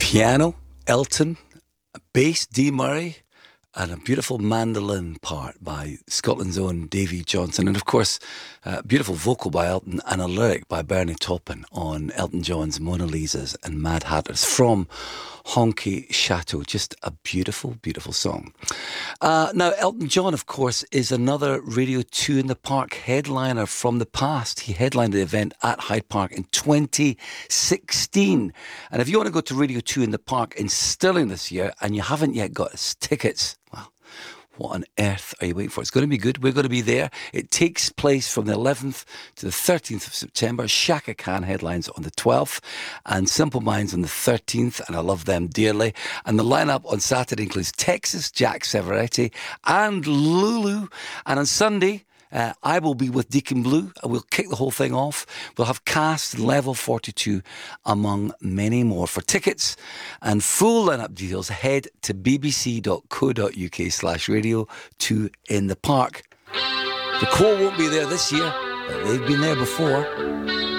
Piano, Elton, bass, Dee Murray, and a beautiful mandolin part by Scotland's own Davy Johnson. And of course, a beautiful vocal by Elton and a lyric by Bernie Taupin on Elton John's Mona Lisas and Mad Hatters from Honky Chateau. Just a beautiful, beautiful song. Now, Elton John, of course, is another Radio 2 in the Park headliner from the past. He headlined the event at Hyde Park in 2016. And if you want to go to Radio 2 in the Park in Stirling this year and you haven't yet got tickets, well, what on earth are you waiting for? It's going to be good. We're going to be there. It takes place from the 11th to the 13th of September. Shaka Khan headlines on the 12th and Simple Minds on the 13th, and I love them dearly. And the lineup on Saturday includes Texas, Jack Severetti and Lulu. And on Sunday, I will be with Deacon Blue, and we'll kick the whole thing off. We'll have Cast and Level 42, among many more. For tickets and full lineup details, head to bbc.co.uk/radio 2 in the park. The Core won't be there this year, but they've been there before.